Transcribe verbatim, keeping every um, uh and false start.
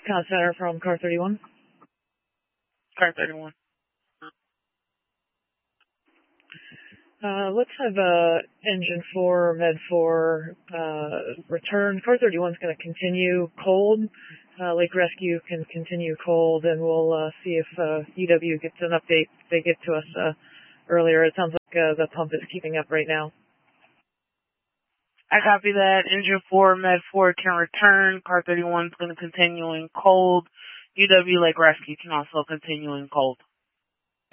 Con Center from Car thirty-one. Car thirty-one. Uh, let's have uh, engine four, med four uh, return. Car thirty-one is going to continue cold. Uh, Lake Rescue can continue cold, and we'll uh, see if uh, E W gets an update they get to us uh, earlier. It sounds like uh, the pump is keeping up right now. I copy that. Engine four, med four can return. Car thirty-one is going to continue in cold. U W Lake Rescue can also continue in cold.